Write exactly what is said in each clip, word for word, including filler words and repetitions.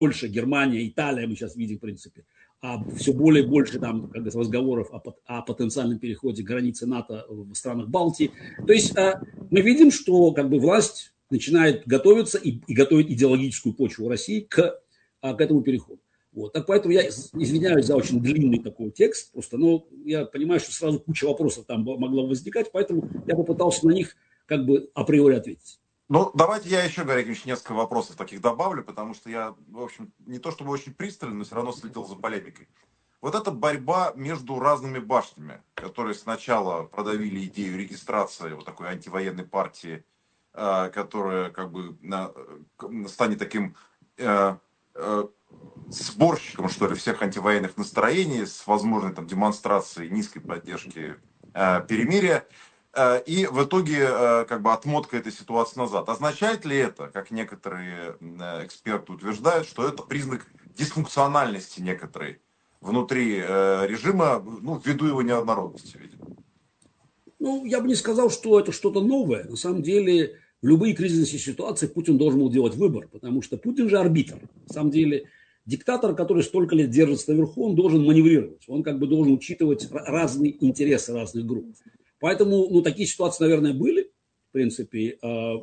Польша, Германия, Италия, мы сейчас видим, в принципе, а все более и больше там, как говорится, разговоров о, о потенциальном переходе границы НАТО в странах Балтии. То есть мы видим, что как бы власть начинает готовиться и, и готовит идеологическую почву России к, к этому переходу. Вот. Так поэтому я извиняюсь за очень длинный такой текст, просто, но я понимаю, что сразу куча вопросов там могла возникать, поэтому я попытался на них как бы априори ответить. Ну, давайте я еще, Гарри Якимович, несколько вопросов таких добавлю, потому что я, в общем, не то чтобы очень пристально, но все равно следил за полемикой. Вот эта борьба между разными башнями, которые сначала продавили идею регистрации вот такой антивоенной партии, которая как бы станет таким сборщиком, что ли, всех антивоенных настроений с возможной там демонстрацией низкой поддержки перемирия. И в итоге как бы отмотка этой ситуации назад. Означает ли это, как некоторые эксперты утверждают, что это признак дисфункциональности некоторой внутри режима, ну, ввиду его неоднородности, видимо? Ну, я бы не сказал, что это что-то новое. На самом деле, в любые кризисные ситуации Путин должен был делать выбор, потому что Путин же арбитр. На самом деле, диктатор, который столько лет держится наверху, он должен маневрировать. Он как бы должен учитывать разные интересы разных групп. Поэтому, ну, такие ситуации, наверное, были, в принципе.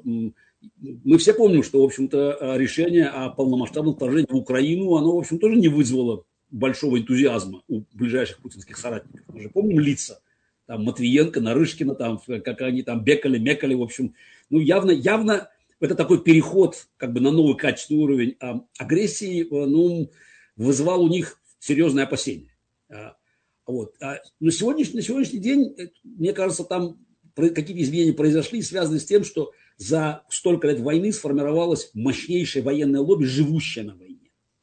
Мы все помним, что, в общем-то, решение о полномасштабном вторжении в Украину, оно, в общем, тоже не вызвало большого энтузиазма у ближайших путинских соратников. Мы же помним лица. Там Матвиенко, Нарышкина, там, как они там бекали, мекали, в общем. Ну, явно, явно это такой переход как бы на новый качественный уровень агрессии, ну, вызывал у них серьезные опасения. Вот. А на, сегодняшний, на сегодняшний день, мне кажется, там какие-то изменения произошли, связанные с тем, что за столько лет войны сформировалось мощнейшее военное лобби, живущее на войне.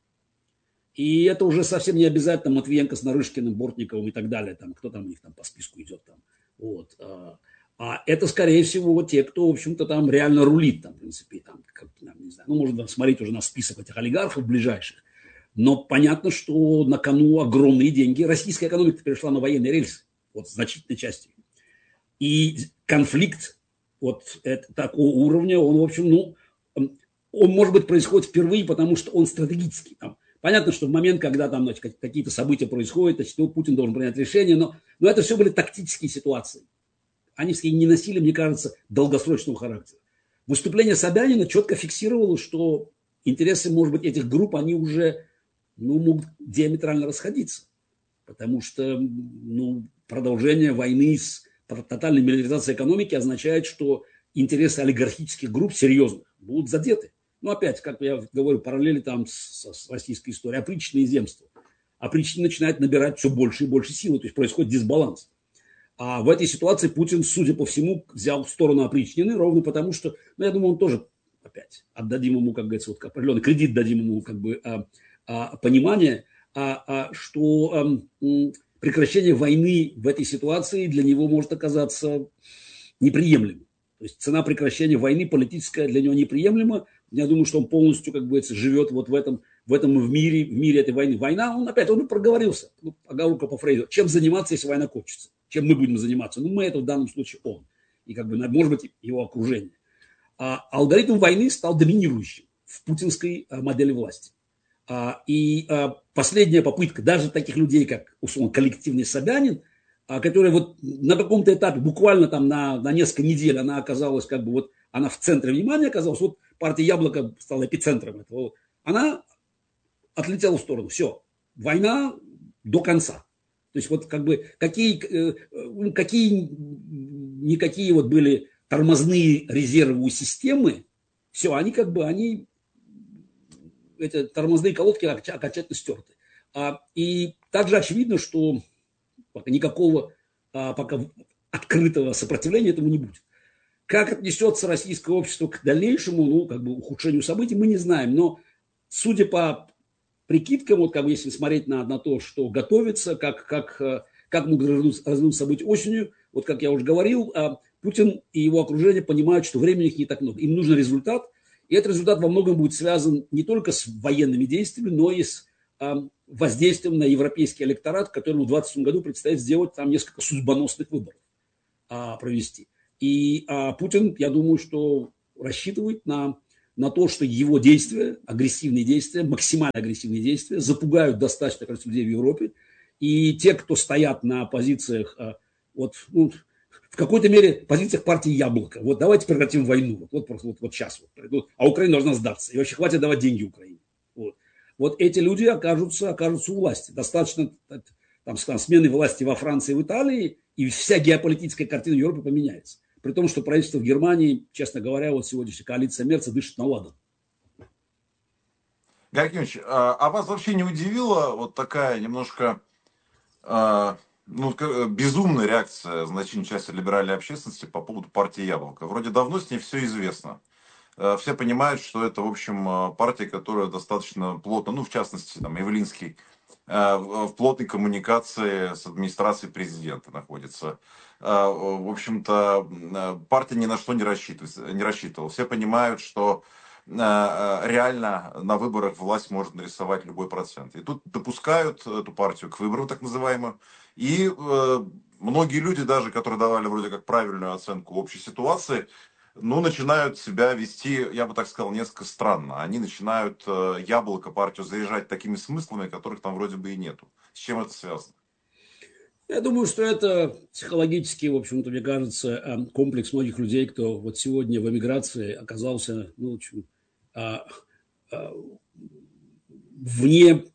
И это уже совсем не обязательно Матвиенко с Нарышкиным, Бортниковым и так далее. Там, кто там у них там по списку идет. Там. Вот. А это, скорее всего, вот те, кто, в общем-то, там реально рулит. Там, в принципе, там, как, не знаю, ну, можно смотреть уже на список этих олигархов ближайших. Но понятно, что на кону огромные деньги. Российская экономика перешла на военные рельсы, вот, в значительной части. И конфликт вот это, такого уровня, он, в общем, ну, он, может быть, происходит впервые, потому что он стратегический. Там, понятно, что в момент, когда там, значит, какие-то события происходят, значит, ну, Путин должен принять решение, но, но это все были тактические ситуации. Они не носили, мне кажется, долгосрочного характера. Выступление Собянина четко фиксировало, что интересы, может быть, этих групп, они уже, ну, могут диаметрально расходиться. Потому что, ну, продолжение войны с тотальной милитаризацией экономики означает, что интересы олигархических групп серьезных будут задеты. Ну, опять, как я говорю, параллели там с, с российской историей. Опричнины земства. Опричнины начинают набирать все больше и больше силы, то есть происходит дисбаланс. А в этой ситуации Путин, судя по всему, взял в сторону опричнины, ровно потому что, ну, я думаю, он тоже, опять, отдадим ему, как говорится, вот определенный кредит дадим ему, как бы, а, а, понимание, а, а, что а, прекращение войны в этой ситуации для него может оказаться неприемлемым. То есть цена прекращения войны политическая для него неприемлема. Я думаю, что он полностью, как бы, живет вот в этом, в этом в мире, в мире этой войны. Война, он опять, он и проговорился, ну, оговорка по Фрейду. Чем заниматься, если война кончится? Чем мы будем заниматься? Ну, мы это в данном случае он. И, как бы, может быть, его окружение. А алгоритм войны стал доминирующим в путинской модели власти. И последняя попытка даже таких людей, как, условно, коллективный Собянин, которая вот на каком-то этапе, буквально там на, на несколько недель, она оказалась, как бы, вот, она в центре внимания оказалась, вот партия Яблоко стала эпицентром этого, она отлетела в сторону. Все, война до конца. То есть вот как бы какие, какие никакие вот были тормозные резервы у системы, все, они как бы, они, эти тормозные колодки окончательно стерты. И также очевидно, что пока никакого пока открытого сопротивления этому не будет. Как отнесется российское общество к дальнейшему, ну, как бы ухудшению событий, мы не знаем. Но судя по прикидкам, вот как бы если смотреть на, на то, что готовится, как, как, как могут развернуться события осенью, вот как я уже говорил, Путин и его окружение понимают, что времени их не так много. Им нужен результат, и этот результат во многом будет связан не только с военными действиями, но и с воздействием на европейский электорат, которому в двадцать двадцатом году предстоит сделать там несколько судьбоносных выборов а, провести. И а, Путин, я думаю, что рассчитывает на на то, что его действия, агрессивные действия, максимально агрессивные действия, запугают достаточно количество людей в Европе. И те, кто стоят на позициях, вот, ну, в какой-то мере позициях партии Яблоко. Вот давайте прекратим войну. Вот, вот, просто, вот, вот сейчас. Вот, а Украина должна сдаться. И вообще хватит давать деньги Украине. Вот, вот эти люди окажутся, окажутся у власти. Достаточно там, смены власти во Франции и в Италии, и вся геополитическая картина в Европе поменяется. При том, что правительство в Германии, честно говоря, вот сегодняшняя коалиция Мерца дышит на ладан. Георгий, а вас вообще не удивила вот такая немножко ну, безумная реакция значительной части либеральной общественности по поводу партии Яблоко? Вроде давно с ней все известно. Все понимают, что это, в общем, партия, которая достаточно плотно, ну, в частности, там, Явлинский, в плотной коммуникации с администрацией президента находится. В общем-то, партия ни на что не рассчитывала. Не рассчитывала. Все понимают, что реально на выборах власть может нарисовать любой процент. И тут допускают эту партию к выборам, так называемым. И многие люди, даже которые давали вроде как правильную оценку общей ситуации, ну, начинают себя вести, я бы так сказал, несколько странно. Они начинают э, Яблоко, партию, заряжать такими смыслами, которых там вроде бы и нету. С чем это связано? Я думаю, что это психологически, в общем-то, мне кажется, комплекс многих людей, кто вот сегодня в эмиграции оказался, ну, в общем, а, а, вне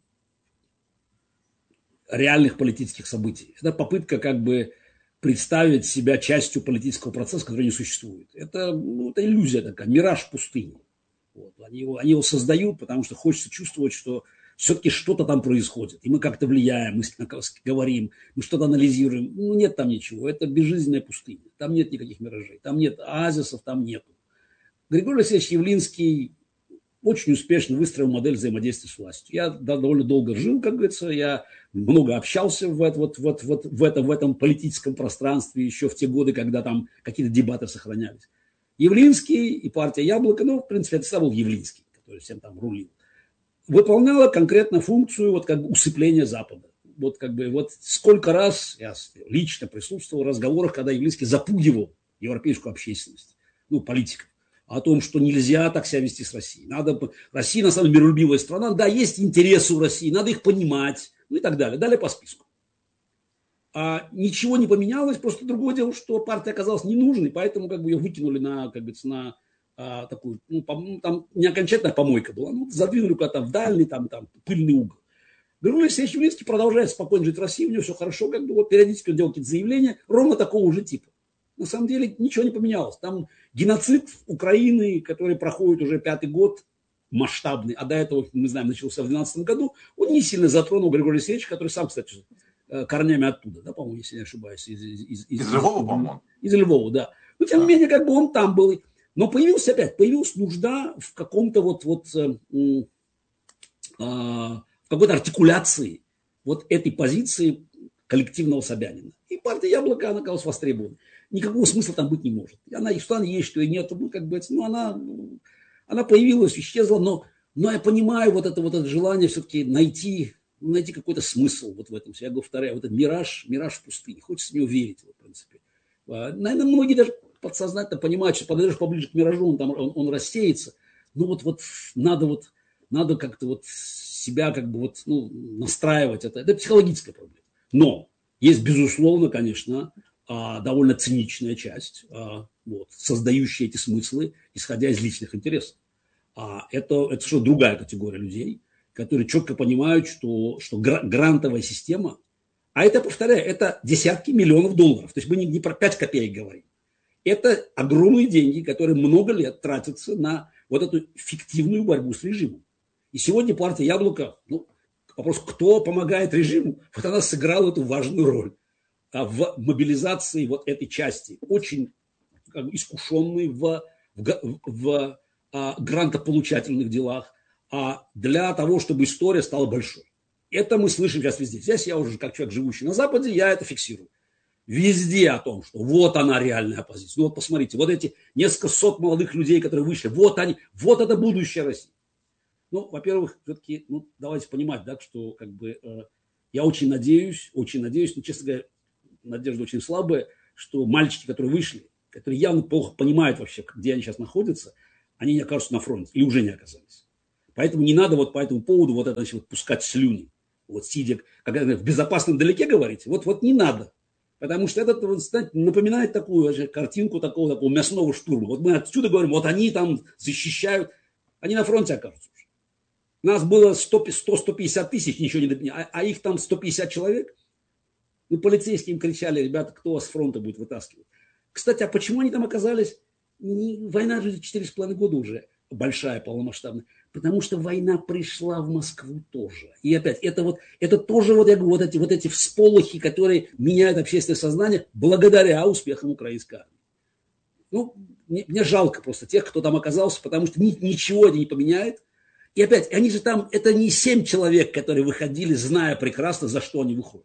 реальных политических событий. Это попытка как бы представить себя частью политического процесса, который не существует. Это, ну, это иллюзия такая, мираж пустыни. Вот. Они, его, они его создают, потому что хочется чувствовать, что все-таки что-то там происходит. И мы как-то влияем, мы говорим, мы что-то анализируем. Ну, нет там ничего. Это безжизненная пустыня. Там нет никаких миражей. Там нет оазисов, там нету. Григорий Алексеевич Явлинский очень успешно выстроил модель взаимодействия с властью. Я довольно долго жил, как говорится, я много общался в, это, вот, вот, вот, в, этом, в этом политическом пространстве еще в те годы, когда там какие-то дебаты сохранялись. Явлинский и партия Яблоко, ну, в принципе, это всегда был Явлинский, который всем там рулил, выполняла конкретно функцию вот как бы усыпления Запада. Вот как бы вот сколько раз я лично присутствовал в разговорах, когда Явлинский запугивал европейскую общественность, ну, политиков, о том, что нельзя так себя вести с Россией. Надо, Россия, на самом деле, миролюбивая страна, да, есть интересы у России, надо их понимать, ну и так далее. Далее по списку. А ничего не поменялось, просто другое дело, что партия оказалась ненужной, поэтому как бы ее выкинули на, как говорится, на а, такую, ну, по, там не окончательная помойка была, ну, задвинули куда-то в дальний, там, там, пыльный угол. Григорий Алексеевич Явлинский продолжает спокойно жить в России, у него все хорошо, как бы, вот, периодически он делает какие-то заявления ровно такого же типа. На самом деле ничего не поменялось. Там геноцид Украины, который проходит уже пятый год, масштабный, а до этого, мы знаем, начался в две тысячи двенадцатом году, он не сильно затронул Григория Алексеевича, который сам, кстати, корнями оттуда, да, по-моему, если не ошибаюсь. Из, из, из, из, из Львова, по-моему. Из Львова, да. Но, тем не менее, как бы он там был. Но появилась опять, появилась нужда в каком-то вот, вот э, э, в какой-то артикуляции вот этой позиции коллективного Собянина. И партия Яблоко, она оказалась востребована. Никакого смысла там быть не может. Она, что она есть, что и нет, ну, как бы, ну, она, она появилась, исчезла, но, но я понимаю вот это, вот это желание все-таки найти, найти какой-то смысл вот в этом. Я говорю, повторяю, вот этот мираж, мираж в пустыне. Хочется в него верить, в принципе. Наверное, многие даже подсознательно понимают, что подойдешь поближе к миражу, он, там, он, он рассеется. Ну вот, вот надо вот, надо как-то вот себя как бы вот, ну, настраивать. Это, это психологическая проблема. Но есть, безусловно, конечно, довольно циничная часть, вот, создающая эти смыслы, исходя из личных интересов. А это, это что, другая категория людей, которые четко понимают, что, что грантовая система, а это, повторяю, это десятки миллионов долларов. То есть мы не, не про пять копеек говорим. Это огромные деньги, которые много лет тратятся на вот эту фиктивную борьбу с режимом. И сегодня партия Яблоко, ну, вопрос, кто помогает режиму, вот она сыграла эту важную роль в мобилизации вот этой части, очень как бы, искушенной в, в, в а, грантополучательных делах, а для того, чтобы история стала большой. Это мы слышим сейчас везде. Здесь я уже, как человек, живущий на Западе, я это фиксирую. Везде о том, что вот она реальная оппозиция. Ну вот посмотрите, вот эти несколько сот молодых людей, которые вышли, вот они, вот это будущее России. Ну, во-первых, все-таки, ну, давайте понимать, да, что как бы э, я очень надеюсь, очень надеюсь, но, честно говоря, надежда очень слабая, что мальчики, которые вышли, которые явно плохо понимают вообще, где они сейчас находятся, они не окажутся на фронте или уже не оказались. Поэтому не надо вот по этому поводу вот это, значит, вот пускать слюни. Вот сидя, когда в безопасном далеке говорите, вот, вот не надо. Потому что это, вот, знаете, напоминает такую же картинку такого, такого мясного штурма. Вот мы отсюда говорим, вот они там защищают, они на фронте окажутся уже. Нас было сто — сто — пятьдесят тысяч, ничего не допонимали, а, а их там сто пятьдесят человек. Ну, полицейские им кричали, ребята, кто вас с фронта будет вытаскивать. Кстати, а почему они там оказались? Не, война же четыре с половиной года уже большая, полномасштабная. Потому что война пришла в Москву тоже. И опять, это вот, это тоже, вот я говорю, вот эти, вот эти всполохи, которые меняют общественное сознание благодаря успехам украинской армии. Ну, мне, мне жалко просто тех, кто там оказался, потому что ни, ничего это не поменяет. И опять, они же там, это не семь человек, которые выходили, зная прекрасно, за что они выходят.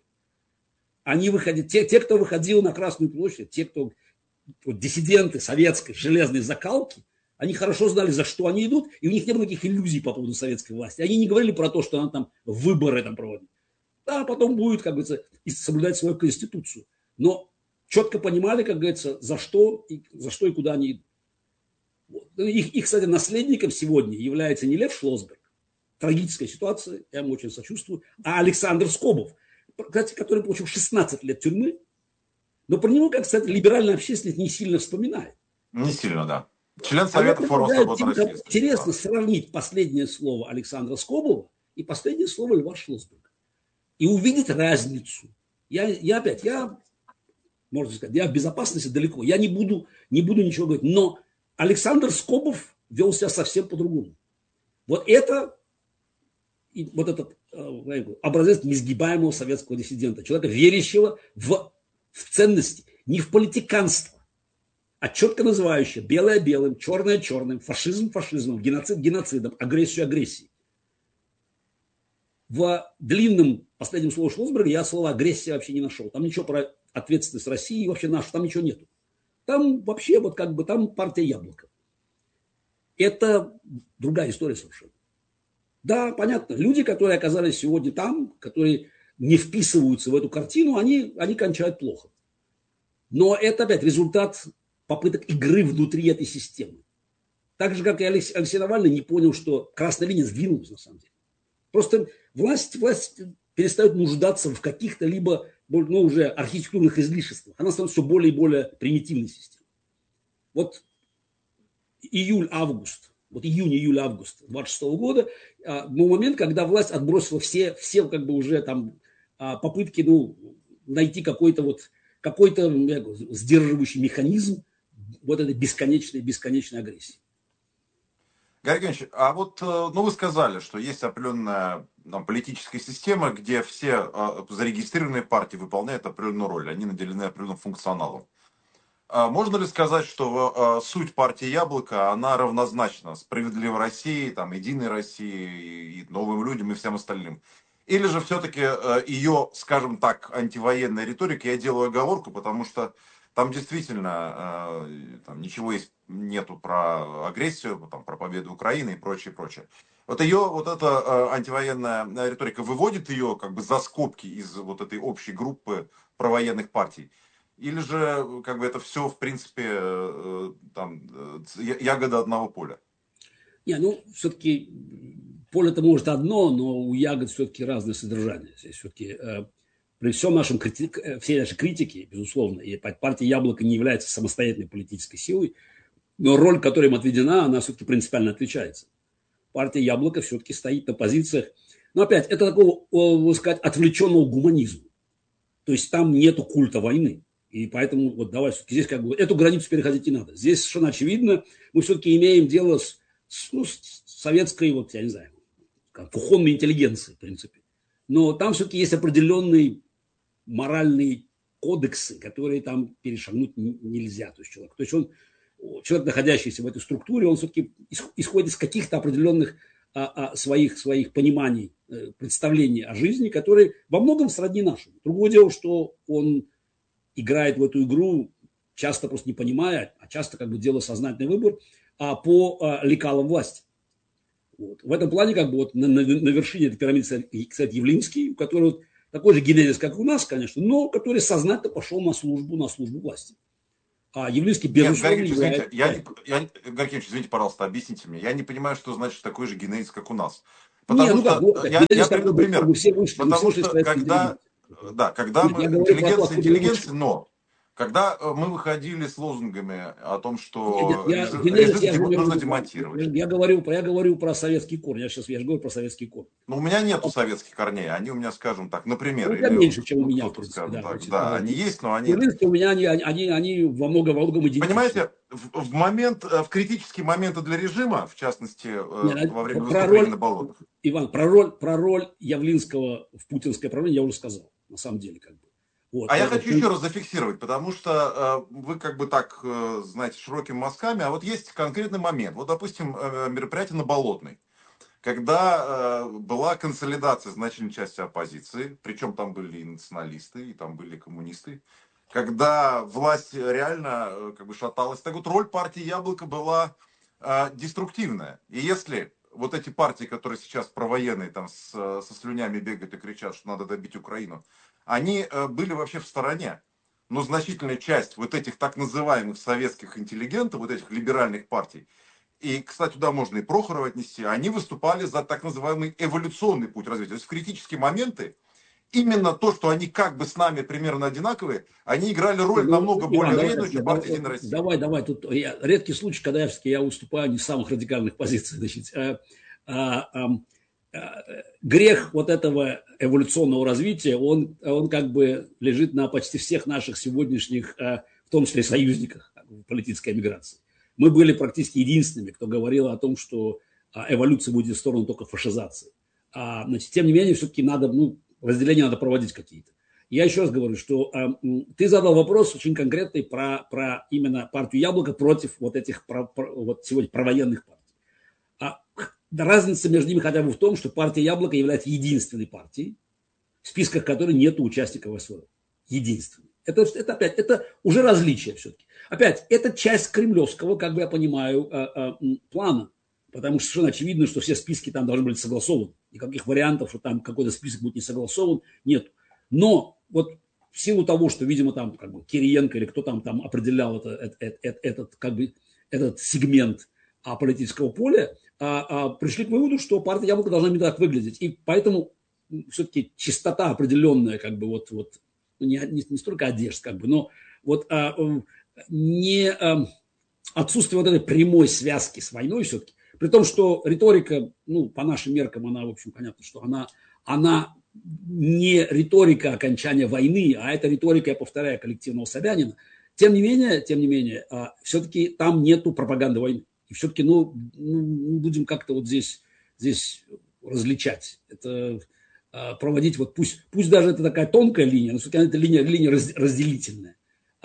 Они выходили, те, те, кто выходил на Красную площадь, те, кто вот, диссиденты советской железной закалки, они хорошо знали, за что они идут, и у них не было никаких иллюзий по поводу советской власти. Они не говорили про то, что она там выборы там проводит. Да, потом будет, как говорится, соблюдать свою конституцию. Но четко понимали, как говорится, за что и, за что и куда они идут. Вот. Их, их, кстати, наследником сегодня является не Лев Шлосберг, трагическая ситуация, я ему очень сочувствую, а Александр Скобов, кстати, который получил шестнадцать лет тюрьмы, но про него, как, кстати, либеральная общественность не сильно вспоминает. Не сильно, да. Член Совета а форума свободы России. Интересно сравнить последнее слово Александра Скобова и последнее слово Льва Шлосберга. И увидеть разницу. Я, я опять, я, можно сказать, я в безопасности далеко. Я не буду, не буду ничего говорить. Но Александр Скобов вел себя совсем по-другому. Вот это, вот этот образец несгибаемого советского диссидента. Человека, верящего в, в ценности, не в политиканство, а четко называющее белое белым, черное черным, фашизм фашизмом, геноцид геноцидом, агрессию агрессией. В длинном последнем слове Шлосберга я слова агрессия вообще не нашел. Там ничего про ответственность России вообще нашу, там ничего нету. Там вообще вот как бы там партия Яблоко. Это другая история совершенно. Да, понятно, люди, которые оказались сегодня там, которые не вписываются в эту картину, они, они кончают плохо. Но это опять результат попыток игры внутри этой системы. Так же, как и Алексей, Алексей Навальный не понял, что красная линия сдвинулась на самом деле. Просто власть, власть перестает нуждаться в каких-то либо ну, уже архитектурных излишествах. Она становится все более и более примитивной системой. Вот июль-август, вот июнь-июль-август двадцать шестого года был момент, когда власть отбросила все, все как бы уже там попытки ну, найти какой-то вот какой-то сдерживающий механизм вот этой бесконечной, бесконечной агрессии. Георгий Евгеньевич, а вот ну, вы сказали, что есть определенная там, политическая система, где все э, зарегистрированные партии выполняют определенную роль, они наделены определенным функционалом. А можно ли сказать, что э, суть партии Яблоко, она равнозначна Справедливой России, там, Единой России, и Новым людям, и всем остальным? Или же все-таки э, ее, скажем так, антивоенная риторика, я делаю оговорку, потому что там действительно э, там ничего есть, нету про агрессию, там, про победу Украины и прочее, прочее. Вот ее, вот эта э, антивоенная риторика выводит ее как бы за скобки из вот этой общей группы провоенных партий? Или же как бы это все, в принципе, э, там, э, ягода одного поля? Не, ну, все-таки поле-то может одно, но у ягод все-таки разное содержание. Здесь все-таки э, при всем нашем критик, всей нашей критике, безусловно, и партия Яблоко не является самостоятельной политической силой, но роль, которая им отведена, она все-таки принципиально отличается. Партия Яблоко все-таки стоит на позициях, но опять, это такого, можно сказать, отвлеченного гуманизма. То есть там нету культа войны. И поэтому вот давай все-таки здесь как бы эту границу переходить не надо. Здесь совершенно очевидно, мы все-таки имеем дело с, с, ну, с советской, вот я не знаю, кухонной интеллигенцией, в принципе. Но там все-таки есть определенные моральные кодексы, которые там перешагнуть нельзя. То есть человек, то есть он, человек, находящийся в этой структуре, он все-таки исходит из каких-то определенных а, а, своих, своих пониманий, представлений о жизни, которые во многом сродни нашим. Другое дело, что он играет в эту игру, часто просто не понимая, а часто как бы делая сознательный выбор а, по а, лекалам власти. Вот. В этом плане как бы вот на, на, на вершине этой пирамиды, кстати, Явлинский, у которого вот такой же генезис, как у нас, конечно, но который сознательно пошел на службу, на службу власти. А Явлинский, Нет, безусловно, Гарик, извините, является... я, не- я, Гарик Ильич, извините, пожалуйста, объясните мне. Я не понимаю, что значит такой же генезис, как у нас. Не, Потому ну как, что, ну, э, опять, я, я генезис такой приведу был, что пример. мы все вышли, мы все Потому вышли из что, советской когда, интеллигенции. э, да, когда Нет, мы, я говорю про ту, интеллигенция откуда мы интеллигенции, вышли. но, когда э, мы выходили с лозунгами о том, Нет, нет, что я, режим, генезис режим я же демо- нужно верну вам. демонтировать. Я, я говорю, про- я говорю про советский корень. Я сейчас я же говорю про советский корень. Но у меня нету советских корней, они у меня, скажем так, Ну, например, у тебя или меньше, чем у ну, меня, в кто-то, принципе, скажем да. так, Значит, да, э, они есть, но они... явлинские у меня, они, они, они во много, во многом идентичны. Понимаете, в, в момент, э, в критические моменты для режима, в частности, Нет, э, а во время про выступлений роль, на болотах, Иван, про роль, про роль Явлинского в путинское правление я уже сказал, на самом деле, как бы. Вот, а я поэтому, хочу еще раз зафиксировать, потому что э, вы как бы так, э, знаете, широкими мазками, а вот есть конкретный момент. Вот, допустим, э, мероприятие на Болотной, когда э, была консолидация значительной части оппозиции, причем там были и националисты, и там были коммунисты, когда власть реально э, как бы шаталась. Так вот, роль партии «Яблоко» была э, деструктивная. И если вот эти партии, которые сейчас провоенные, там с, со слюнями бегают и кричат, что надо добить Украину, они э, были вообще в стороне. Но значительная часть вот этих так называемых советских интеллигентов, вот этих либеральных партий, и, кстати, туда можно и Прохорова отнести, они выступали за так называемый эволюционный путь развития. То есть в критические моменты именно то, что они как бы с нами примерно одинаковые, они играли роль ну, намного Иван, более давай, вредную, чем партия «Единая Россия». давай, давай, тут я, редкий случай, когда я все-таки я выступаю не с самых радикальных позиций. Значит, а, а, а, а, грех вот этого эволюционного развития, он, он как бы лежит на почти всех наших сегодняшних, а, в том числе союзниках в политической эмиграции. Мы были практически единственными, кто говорил о том, что а, эволюция будет в сторону только фашизации. А, значит, тем не менее, все-таки надо, ну, разделения надо проводить какие-то. Я еще раз говорю, что э, ты задал вопрос очень конкретный про, про именно партию «Яблоко» против вот этих про, про, вот сегодня провоенных партий. А, разница между ними хотя бы в том, что партия «Яблоко» является единственной партией, в списках которой нет участников СВО. Единственной. Это, это опять, это уже различие все-таки. Опять, это часть кремлевского, как бы я понимаю, э, э, плана. Потому что совершенно очевидно, что все списки там должны быть согласованы. Никаких вариантов, что там какой-то список будет не согласован, нет. Но вот в силу того, что, видимо, там как бы Кириенко или кто там, там определял это, это, это, этот, как бы, этот сегмент а, политического поля, а, а, пришли к выводу, что партия «Яблоко» должна именно так выглядеть. И поэтому все-таки чистота определенная, как бы вот, вот не, не, не столько одежд, как бы, но вот а, не а, отсутствие вот этой прямой связки с войной все-таки. При том, что риторика, ну, по нашим меркам, она, в общем, понятно, что она, она не риторика окончания войны, а это риторика, я повторяю, коллективного Собянина. Тем не менее, тем не менее, все-таки там нету пропаганды войны. И все-таки, ну, будем как-то вот здесь, здесь различать. Это проводить, вот пусть, пусть даже это такая тонкая линия, но все-таки это линия, линия разделительная.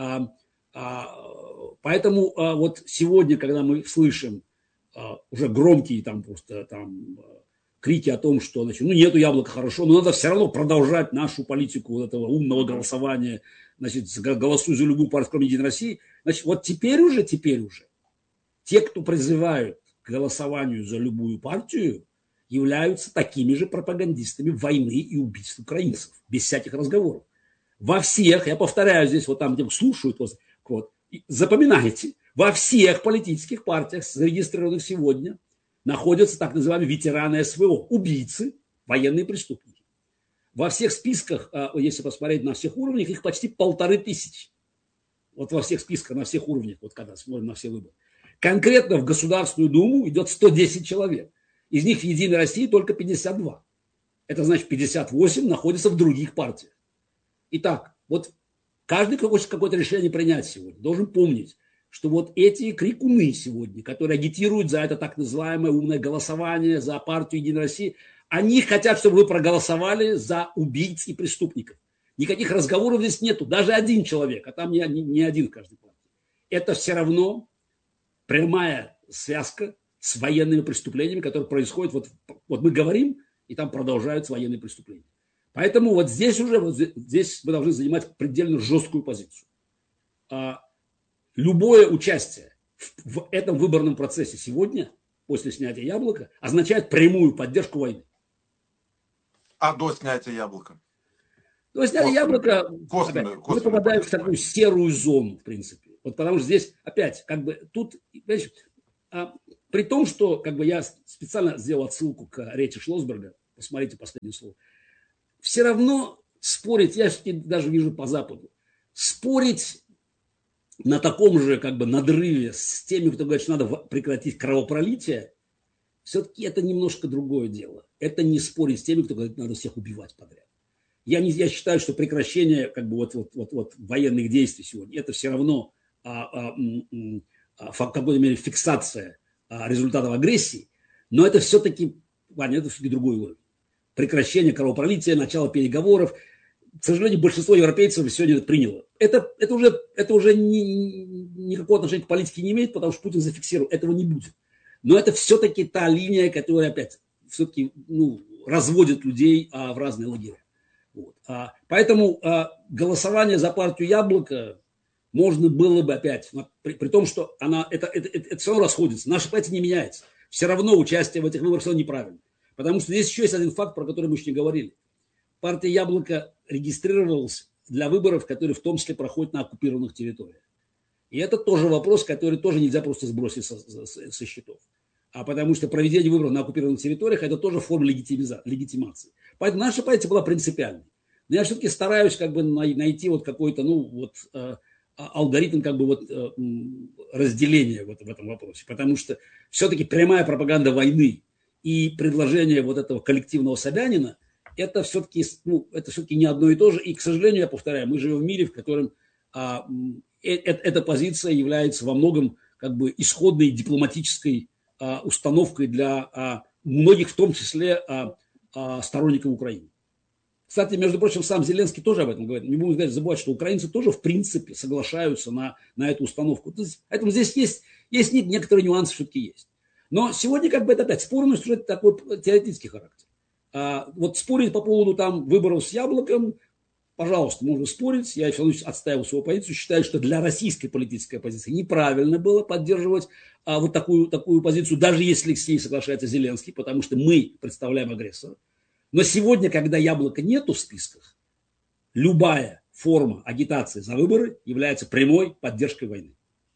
Поэтому вот сегодня, когда мы слышим уже громкие там просто там крики о том, что значит, ну нету яблока, хорошо, но надо все равно продолжать нашу политику вот этого умного голосования, значит, голосуй за любую партию, кроме «Единой России». Значит, вот теперь уже, теперь уже те, кто призывают к голосованию за любую партию, являются такими же пропагандистами войны и убийств украинцев, без всяких разговоров. Во всех, я повторяю здесь, вот там, где слушают, вот, вот, запоминайте, во всех политических партиях, зарегистрированных сегодня, находятся так называемые ветераны СВО, убийцы, военные преступники. Во всех списках, если посмотреть на всех уровнях, их почти полторы тысячи. Вот во всех списках, на всех уровнях, вот когда смотрим на все выборы. Конкретно в Государственную Думу идет сто десять человек. Из них в «Единой России» только пятьдесят два. Это значит, пятьдесят восемь находятся в других партиях. Итак, вот каждый, кто хочет какое-то решение принять сегодня, должен помнить, что вот эти крикуны сегодня, которые агитируют за это так называемое умное голосование, за партию «Единой России», они хотят, чтобы вы проголосовали за убийц и преступников. Никаких разговоров здесь нету. Даже один человек, а там не, не, не один в каждой партии. Это все равно прямая связка с военными преступлениями, которые происходят. Вот, вот мы говорим, и там продолжаются военные преступления. Поэтому вот здесь уже, вот здесь мы должны занимать предельно жесткую позицию. Любое участие в, в этом выборном процессе сегодня, после снятия яблока, означает прямую поддержку войны. А до снятия яблока? До снятия яблока косвенную, мы косвенную попадаем в такую серую зону, в принципе. Вот потому что здесь опять, как бы тут, понимаешь, а, при том, что как бы я специально сделал отсылку к речи Шлосберга, посмотрите последнее слово, все равно спорить, я даже вижу по Западу, спорить на таком же как бы надрыве с теми, кто говорит, что надо прекратить кровопролитие, все-таки это немножко другое дело. Это не спорить с теми, кто говорит, надо всех убивать подряд. Я, не, я считаю, что прекращение как бы, вот, вот, вот, вот, военных действий сегодня, это все равно а, а, а, в какой-то мере фиксация а, результатов агрессии, но это все-таки, Ваня, это все-таки другой уровень. Прекращение кровопролития, начало переговоров. К сожалению, большинство европейцев сегодня это приняло. Это, это уже, это уже ни, никакого отношения к политике не имеет, потому что Путин зафиксировал, этого не будет. Но это все-таки та линия, которая опять все-таки ну, разводит людей а, в разные лагеря. Вот. А, поэтому а, голосование за партию Яблоко можно было бы опять, при, при том, что она, это, это, это, это все равно расходится. Наша партия не меняется. Все равно участие в этих выборах все равно неправильно. Потому что здесь еще есть один факт, про который мы еще не говорили. Партия Яблоко регистрировалась для выборов, которые в том числе проходят на оккупированных территориях. И это тоже вопрос, который тоже нельзя просто сбросить со, со, со счетов. А потому что проведение выборов на оккупированных территориях – это тоже форма легитимации. Поэтому наша позиция была принципиальной. Но я все-таки стараюсь как бы найти вот какой-то ну, вот, э, алгоритм как бы вот, э, разделения вот в этом вопросе. Потому что все-таки прямая пропаганда войны и предложение вот этого коллективного Собянина – это все-таки ну, это все-таки не одно и то же. И, к сожалению, я повторяю, мы живем в мире, в котором а, э, э, эта позиция является во многом как бы исходной дипломатической а, установкой для а, многих, в том числе а, а, сторонников Украины. Кстати, между прочим, сам Зеленский тоже об этом говорит. Не будем забывать, что украинцы тоже в принципе соглашаются на, на эту установку. Поэтому здесь есть, есть некоторые нюансы, все-таки есть. Но сегодня как бы это опять спорность уже такой теоретический характер. А, вот спорить по поводу там выборов с Яблоком, пожалуйста, можно спорить. Я все равно отстаивал свою позицию. Считаю, что для российской политической оппозиции неправильно было поддерживать а, вот такую, такую позицию, даже если с ней соглашается Зеленский, потому что мы представляем агрессора. Но сегодня, когда Яблока нету в списках, любая форма агитации за выборы является прямой поддержкой войны.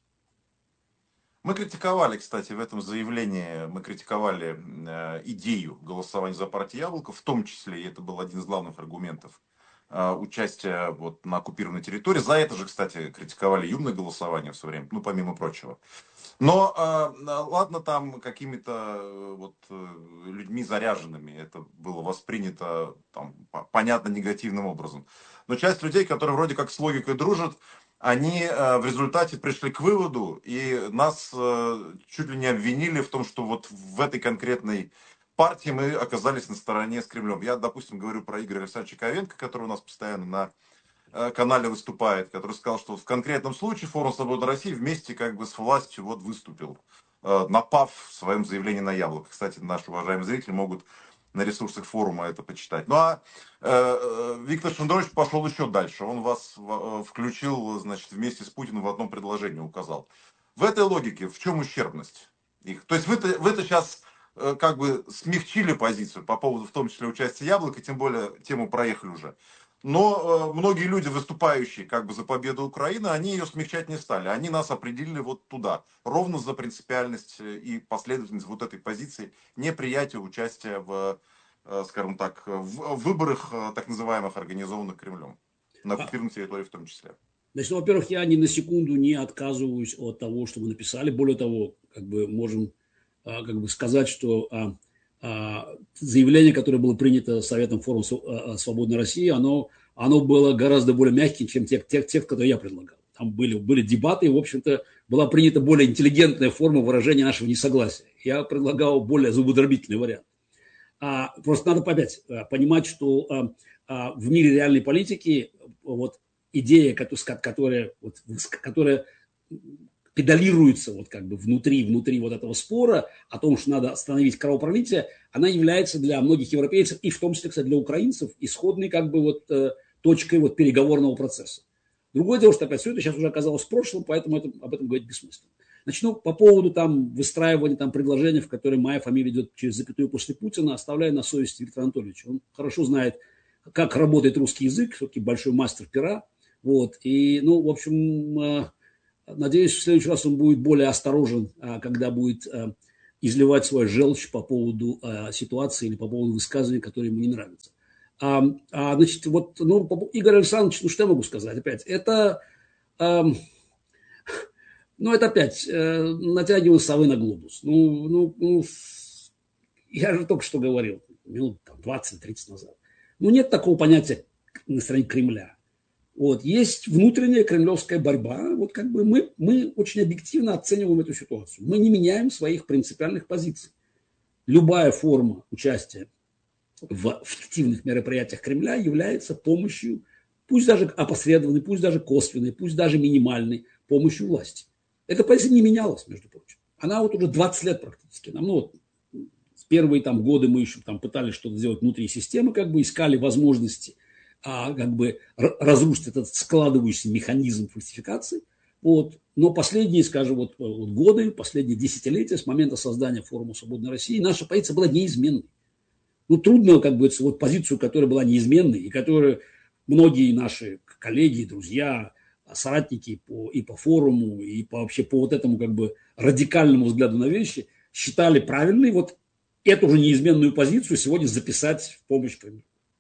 Мы критиковали, кстати, в этом заявлении, мы критиковали э, идею голосования за партию Яблоко, в том числе, и это был один из главных аргументов, э, участия вот, на оккупированной территории. За это же, кстати, критиковали юное голосование в свое время, ну, помимо прочего. Но э, ладно, там какими-то э, вот, э, людьми заряженными это было воспринято, там, понятно, негативным образом. Но часть людей, которые вроде как с логикой дружат, они э, в результате пришли к выводу, и нас э, чуть ли не обвинили в том, что вот в этой конкретной партии мы оказались на стороне с Кремлем. Я, допустим, говорю про Игоря Александровича Ковенко, который у нас постоянно на э, канале выступает, который сказал, что в конкретном случае Форум Свободы России вместе как бы с властью вот выступил, э, напав в своем заявлении на Яблоко. Кстати, наши уважаемые зрители могут на ресурсах форума это почитать. Ну а э, Виктор Шендерович пошел еще дальше. Он вас в, включил, значит, вместе с Путиным в одном предложении указал. В этой логике в чем ущербность их? То есть вы-то, вы-то сейчас э, как бы смягчили позицию по поводу в том числе участия Яблока, тем более тему проехали уже. Но э, многие люди, выступающие как бы за победу Украины, они ее смягчать не стали. Они нас определили вот туда. Ровно за принципиальность и последовательность вот этой позиции неприятия участия в, э, скажем так, в выборах э, так называемых организованных Кремлем. На оккупированной территории в том числе. Значит, ну, во-первых, я ни на секунду не отказываюсь от того, что вы написали. Более того, как бы можем а, как бы сказать, что а, а, заявление, которое было принято Советом Форума Свободной России, оно, оно было гораздо более мягким, чем те, те, те, которые я предлагал. Там были, были дебаты, и, в общем-то, была принята более интеллигентная форма выражения нашего несогласия. Я предлагал более зубодробительный вариант. А, просто надо опять понимать, что а, а, в мире реальной политики вот, идея, которая, вот, которая педалируется вот как бы внутри, внутри вот этого спора о том, что надо остановить кровопролитие, она является для многих европейцев и в том числе, кстати, для украинцев исходной как бы вот э, точкой вот переговорного процесса. Другое дело, что опять все это сейчас уже оказалось в прошлом, поэтому это, об этом говорить бессмысленно. Начну по поводу там выстраивания там предложений, в котором моя фамилия идет через запятую после Путина, оставляю на совести Виктора Анатольевича. Он хорошо знает, как работает русский язык, все-таки большой мастер пера. Вот. И, ну, в общем, Надеюсь, в следующий раз он будет более осторожен, когда будет изливать свою желчь по поводу ситуации или по поводу высказываний, которые ему не нравятся. А, а, значит, вот, ну, Игорь Александрович, ну, что я могу сказать опять? Это, э, ну, это опять э, натягивание совы на глобус. Ну, ну, ну, я же только что говорил, минут двадцать-тридцать назад. Ну, нет такого понятия на стороне Кремля. Вот, есть внутренняя кремлевская борьба. Вот как бы мы, мы очень объективно оцениваем эту ситуацию. Мы не меняем своих принципиальных позиций. Любая форма участия в фиктивных мероприятиях Кремля является помощью, пусть даже опосредованной, пусть даже косвенной, пусть даже минимальной помощью власти. Эта позиция не менялась, между прочим. Она вот уже двадцать лет практически. Нам, ну, вот, в первые там, годы мы еще там, пытались что-то сделать внутри системы, как бы искали возможности а, как бы разрушить этот складывающийся механизм фальсификации. Вот. Но последние, скажем, вот, вот годы, последние десятилетия с момента создания форума «Свободной России» наша позиция была неизменной. Ну, трудно, как бы, вот позицию, которая была неизменной, и которую многие наши коллеги, друзья, соратники по, и по форуму, и по, вообще по вот этому, как бы, радикальному взгляду на вещи считали правильной, вот эту же неизменную позицию сегодня записать в помощь Кремлю.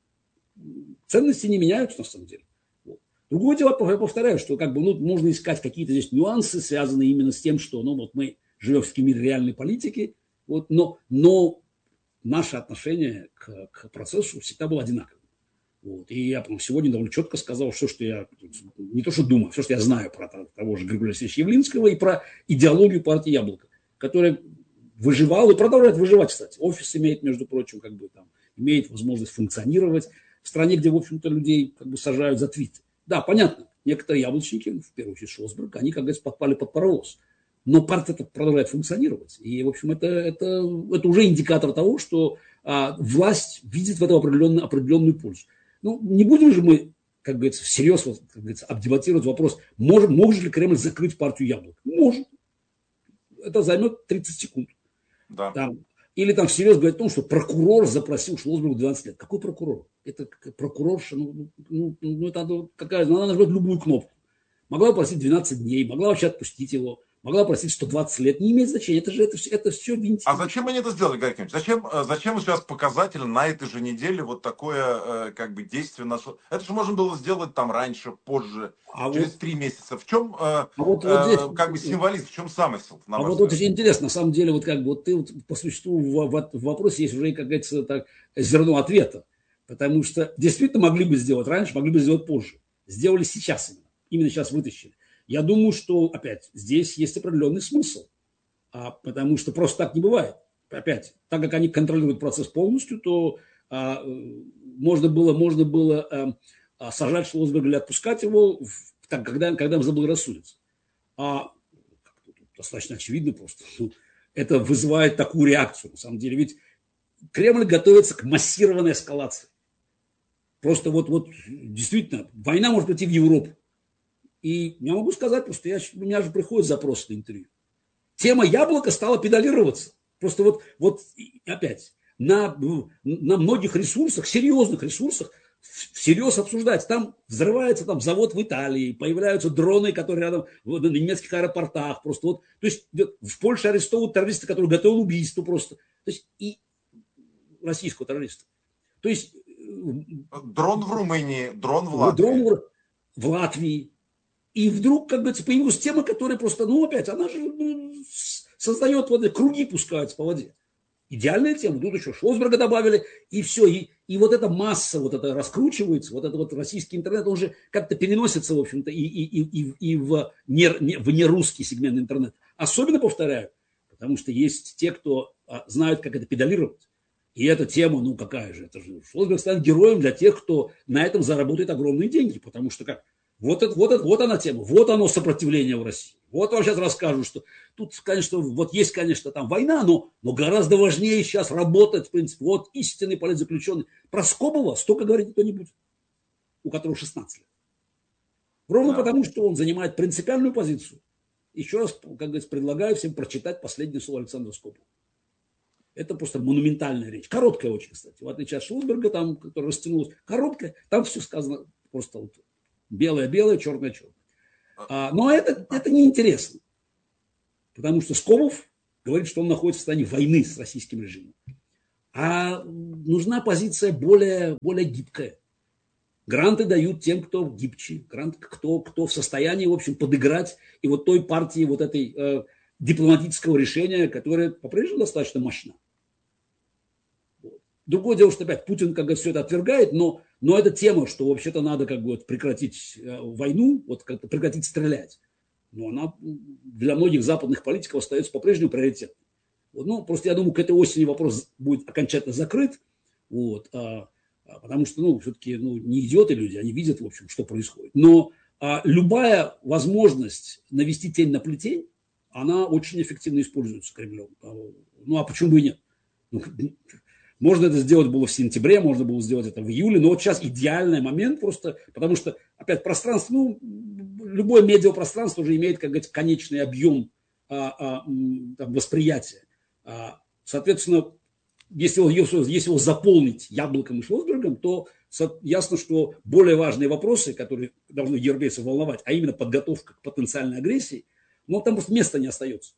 Ценности не меняются, на самом деле. Вот. Другое дело, я повторяю, что, как бы, ну, можно искать какие-то здесь нюансы, связанные именно с тем, что, ну, вот мы живем в мире реальной политики, вот, но, но наше отношение к, к процессу всегда было одинаковым. Вот. И я сегодня довольно четко сказал, все, что я, не то что думаю, все, что я знаю про того же Григория Алексеевича Явлинского и про идеологию партии «Яблоко», которая выживала и продолжает выживать, кстати. Офис имеет, между прочим, как бы там, имеет возможность функционировать в стране, где, в общем-то, людей как бы сажают за твиты. Да, понятно, некоторые яблочники, в первую очередь Шлосберг, они, как говорится, подпали под паровоз. Но партия продолжает функционировать. И, в общем, это, это, это уже индикатор того, что а, власть видит в этом определенную, определенную пользу. Ну, не будем же мы, как говорится, всерьез вот, как говорится, обдебатировать вопрос, может, может ли Кремль закрыть партию «Яблоко». Может. Это займет тридцать секунд. Да. Там, или там всерьез говорить о том, что прокурор запросил Шлосбергу двенадцать лет. Какой прокурор? Это прокурорша, ну, ну, ну это какая, ну, она нажмет любую кнопку. Могла просить двенадцать дней, могла вообще отпустить его. Могла просить сто двадцать лет, не имеет значения. Это же это, это все винтик. А зачем они это сделали, Гарри Кимович? Зачем, зачем сейчас показательно на этой же неделе вот такое как бы действие нашло? Это же можно было сделать там раньше, позже, а через вот, три месяца. В чем а вот, вот здесь, как бы символизм, в чем замысел? А вот, вот очень интересно, на самом деле, вот как бы вот ты вот по существу в, в, в вопросе есть уже, как говорится, так, зерно ответа. Потому что действительно могли бы сделать раньше, могли бы сделать позже. Сделали сейчас именно. Именно сейчас вытащили. Я думаю, что, опять, здесь есть определенный смысл, а, потому что просто так не бывает. Опять, так как они контролируют процесс полностью, то а, можно было, можно было а, сажать Шлосберга или отпускать его, в, так, когда, когда им заблагорассудится. А достаточно очевидно просто. Это вызывает такую реакцию, на самом деле. Ведь Кремль готовится к массированной эскалации. Просто вот, вот действительно, война может прийти в Европу. И я могу сказать, просто я, у меня же приходят запросы на интервью. Тема «Яблоко» стала педалироваться. Просто вот, вот опять, на, на многих ресурсах, серьезных ресурсах, всерьез обсуждать. Там взрывается там, завод в Италии, появляются дроны, которые рядом на немецких аэропортах. Просто вот, то есть в Польше арестовывают террориста, который готовил убийство просто. То есть и российского террориста. То есть дрон в Румынии, дрон в Латвии. Дрон в, в Латвии. И вдруг, как бы, появилась тема, которая просто, ну, опять, она же ну, создает вот, круги, пускаются по воде. Идеальная тема. Тут еще Шлосберга добавили, и все. И, и вот эта масса вот это раскручивается, вот этот вот российский интернет, он же как-то переносится, в общем-то, и, и, и, и в, не, в нерусский сегмент интернета. Особенно, повторяю, потому что есть те, кто а, знают, как это педалировать. И эта тема, ну, какая же, это же Шлосберг станет героем для тех, кто на этом заработает огромные деньги, потому что как? Вот, это, вот, это, вот она тема, вот оно сопротивление в России. Вот вам сейчас расскажу, что тут, конечно, вот есть, конечно, там война, но, но гораздо важнее сейчас работать, в принципе, вот истинный политзаключенный. Про Скобова столько говорить никто не будет, у которого шестнадцать лет. Ровно да. Потому, что он занимает принципиальную позицию. Еще раз, как говорится, предлагаю всем прочитать последнее слово Александра Скобова. Это просто монументальная речь. Короткая очень, кстати. В отличие от Шлосберга, там, которая растянулась, короткая, там все сказано просто вот белое-белое, черное-черное. А, но это, это неинтересно, потому что Скобов говорит, что он находится в состоянии войны с российским режимом. А нужна позиция более, более гибкая. Гранты дают тем, кто гибче, гранты, кто, кто в состоянии, в общем, подыграть и вот той партии вот этой э, дипломатического решения, которое по-прежнему достаточно мощно. Другое дело, что опять Путин как бы все это отвергает, но, но это тема, что вообще-то надо как бы вот прекратить э, войну, вот как-то прекратить стрелять. Но она для многих западных политиков остается по-прежнему приоритетной. Вот, ну, просто я думаю, к этой осени вопрос будет окончательно закрыт. Вот, а, а, потому что, ну, все-таки ну, не идиоты люди, они видят, в общем, что происходит. Но а, любая возможность навести тень на плетень, она очень эффективно используется Кремлем. Ну, а почему бы и нет? Ну, можно это сделать было в сентябре, можно было сделать это в июле, но вот сейчас идеальный момент просто, потому что, опять, пространство, ну, любое медиапространство уже имеет, как говорится, конечный объем а, а, там, восприятия. А, соответственно, если его, если его заполнить Яблоком и Шлосбергом, то ясно, что более важные вопросы, которые должны европейцев волновать, а именно подготовка к потенциальной агрессии, ну, там просто места не остается.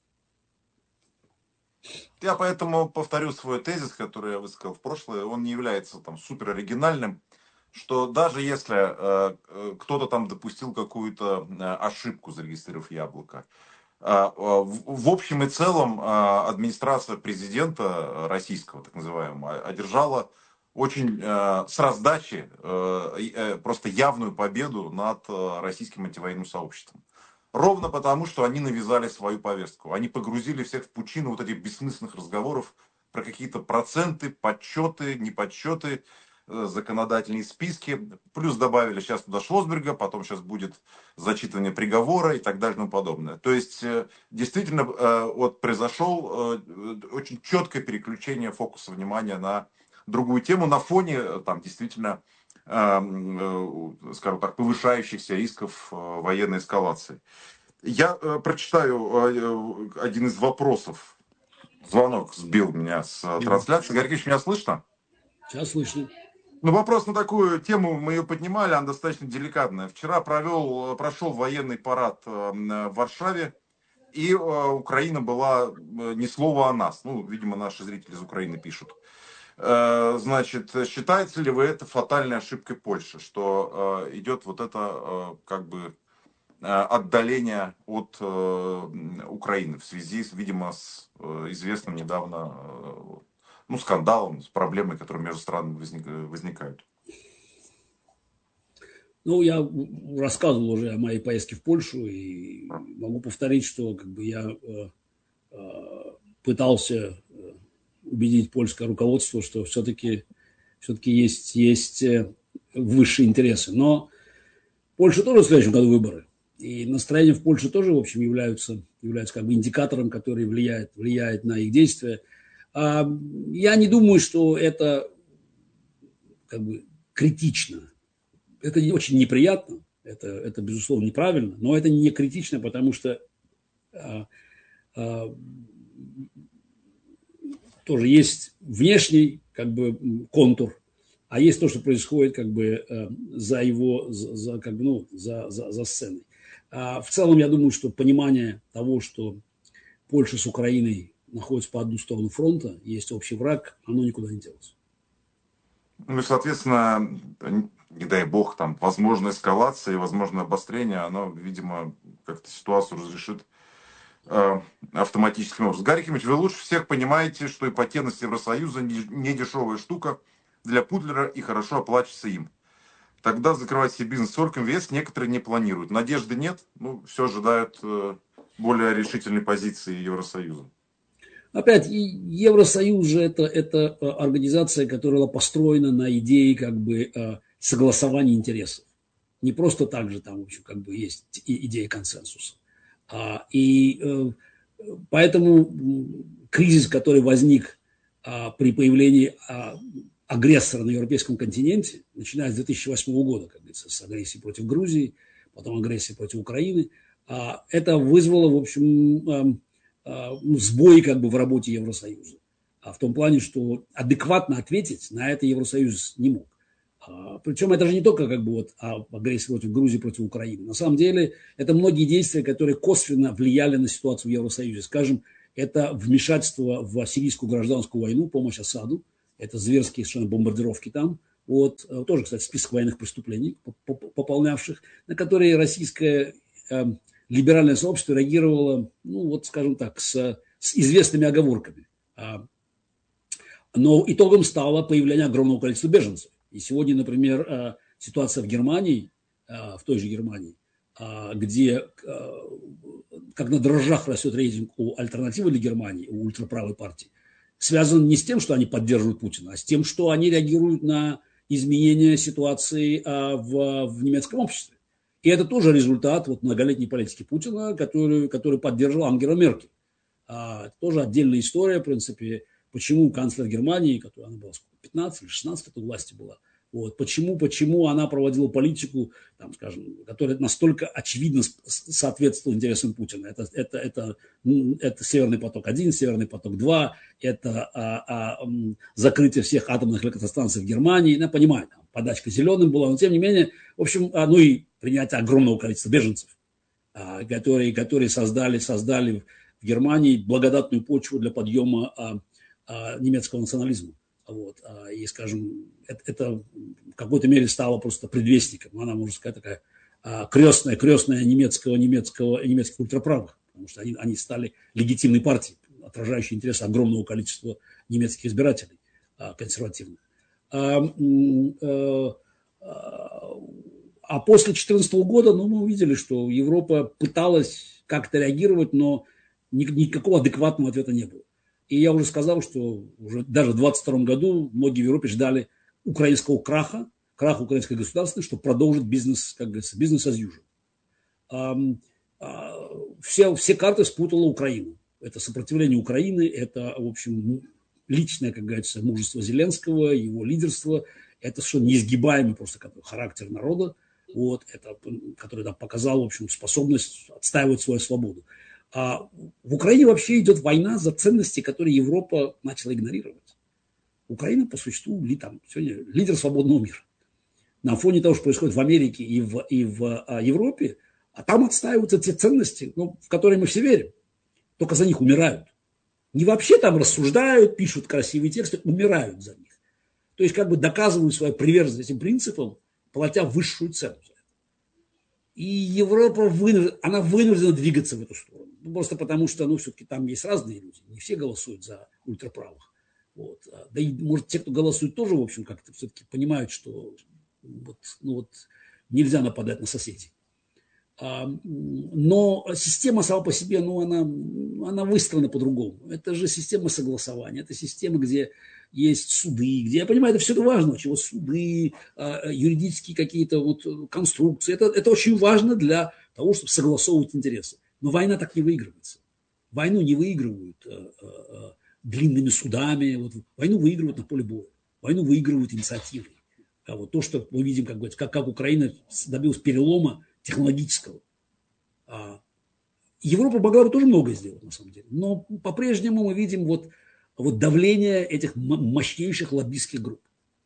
Я поэтому повторю свой тезис, который я высказал в прошлое. Он не является там супер оригинальным, что даже если э, кто-то там допустил какую-то э, ошибку, зарегистрировав яблоко, э, э, в, в общем и целом э, администрация президента российского, так называемого, одержала очень э, с раздачи э, э, просто явную победу над э, российским антивоенным сообществом. Ровно потому, что они навязали свою повестку. Они погрузили всех в пучину вот этих бессмысленных разговоров про какие-то проценты, подсчеты, неподсчеты, э, законодательные списки. Плюс добавили сейчас туда Шлосберга, потом сейчас будет зачитывание приговора и так далее и тому подобное. То есть, э, действительно, э, вот произошел э, очень четкое переключение фокуса внимания на другую тему на фоне, э, там, действительно, скажем так, повышающихся рисков военной эскалации. Я прочитаю один из вопросов. Звонок сбил меня с трансляции. Игорь Ильич, меня слышно? Сейчас слышно. Ну, вопрос на такую тему, мы ее поднимали, она достаточно деликатная. Вчера провел, прошел военный парад в Варшаве, и Украина была ни слова о нас. Ну, видимо, наши зрители из Украины пишут. Значит, считаете ли вы это фатальной ошибкой Польши, что э, идет вот это э, как бы э, отдаление от э, Украины в связи, с, видимо, с э, известным недавно э, ну, скандалом, с проблемой, которые между странами возник, возникают? Ну, я рассказывал уже о моей поездке в Польшу и могу повторить, что как бы я э, э, пытался убедить польское руководство, что все-таки все-таки есть, есть высшие интересы. Но в Польше тоже в следующем году выборы. И настроения в Польше тоже, в общем, являются, являются как бы индикатором, который влияет, влияет на их действия. А я не думаю, что это как бы критично. Это очень неприятно, это, это безусловно, неправильно, но это не критично, потому что а, а, тоже есть внешний как бы контур, а есть то, что происходит как бы за его, за, как бы, ну, за, за, за сценой. А в целом, я думаю, что понимание того, что Польша с Украиной находятся по одну сторону фронта, есть общий враг, оно никуда не делось. Ну и, соответственно, не дай бог, там, возможная эскалация и возможное обострение, оно, видимо, как-то ситуацию разрешит автоматическим образом. Гарри Кимович, вы лучше всех понимаете, что ипотечность Евросоюза не дешевая штука для Путлера и хорошо оплачивается им. Тогда закрывать себе бизнес сорок эм вэ эс некоторые не планируют. Надежды нет, ну, все ожидают более решительной позиции Евросоюза. Опять, Евросоюз же это, это организация, которая была построена на идее как бы согласования интересов. Не просто так же там, в общем, как бы есть идея консенсуса. И поэтому кризис, который возник при появлении агрессора на европейском континенте, начиная с две тысячи восьмого года, как говорится, с агрессии против Грузии, потом агрессии против Украины, это вызвало, в общем, сбои как бы в работе Евросоюза. В том плане, что адекватно ответить на это Евросоюз не мог. Причем это же не только как бы вот агрессия против Грузии, против Украины. На самом деле это многие действия, которые косвенно влияли на ситуацию в Евросоюзе. Скажем, это вмешательство в сирийскую гражданскую войну, помощь Асаду, это зверские совершенно бомбардировки там. Вот, тоже, кстати, список военных преступлений, пополнявших, на которые российское э, либеральное сообщество реагировало, ну вот, скажем так, с, с известными оговорками. Но итогом стало появление огромного количества беженцев. И сегодня, например, ситуация в Германии, в той же Германии, где как на дрожжах растет рейтинг у альтернативы для Германии, у ультраправой партии, связан не с тем, что они поддерживают Путина, а с тем, что они реагируют на изменение ситуации в, в немецком обществе. И это тоже результат вот многолетней политики Путина, который, который поддерживал Ангела Меркель. Это тоже отдельная история, в принципе, почему канцлер Германии, которая она была пятнадцать или шестнадцать лет у власти была, вот, почему, почему она проводила политику, там, скажем, которая настолько очевидно соответствовала интересам Путина. Это, это, это, это Северный поток-один, Северный поток-два, это а, а, закрытие всех атомных электростанций в Германии. Я понимаю, там, подачка зеленым была, но тем не менее, в общем, а, ну и принятие огромного количества беженцев, а, которые, которые создали, создали в Германии благодатную почву для подъема а, а, немецкого национализма. Вот. И, скажем, это, это в какой-то мере стало просто предвестником. Она, можно сказать, такая крестная, крестная немецкого, немецкого, немецких ультраправых, потому что они, они стали легитимной партией, отражающей интересы огромного количества немецких избирателей консервативных. А после две тысячи четырнадцатого года, ну, мы увидели, что Европа пыталась как-то реагировать, но никакого адекватного ответа не было. И я уже сказал, что уже даже в двадцать втором году многие в Европе ждали украинского краха, краха украинской государственности, чтобы продолжить бизнес, как говорится, бизнес as usual. Все, все карты спутала Украина. Это сопротивление Украины, это, в общем, личное, как говорится, мужество Зеленского, его лидерство. Это совершенно неизгибаемый просто характер народа, вот, это, который там показал, в общем, способность отстаивать свою свободу. А в Украине вообще идет война за ценности, которые Европа начала игнорировать. Украина, по существу, ли, там, сегодня лидер свободного мира. На фоне того, что происходит в Америке и в, и в а, Европе, а там отстаиваются те ценности, ну, в которые мы все верим. Только за них умирают. Не вообще там рассуждают, пишут красивые тексты, умирают за них. То есть как бы доказывают свою приверженность этим принципам, платя высшую цену за это. И Европа вынуждена, она вынуждена двигаться в эту сторону. Ну, просто потому что, ну, все-таки там есть разные люди. Не все голосуют за ультраправых. Вот. Да и, может, те, кто голосует, тоже, в общем, как-то все-таки понимают, что вот, ну, вот, нельзя нападать на соседей. А, но система сама по себе, ну, она, она выстроена по-другому. Это же система согласования. Это система, где есть суды, где, я понимаю, это все это важно, чего суды, юридические какие-то вот конструкции. Это, это очень важно для того, чтобы согласовывать интересы. Но война так не выигрывается. Войну не выигрывают э, э, длинными судами. Вот, войну выигрывают на поле боя. Войну выигрывают инициативой. А вот то, что мы видим, как, как, как Украина добилась перелома технологического. А Европа могла бы тоже многое сделать, на самом деле. Но по-прежнему мы видим вот, вот давление этих мощнейших лоббистских групп.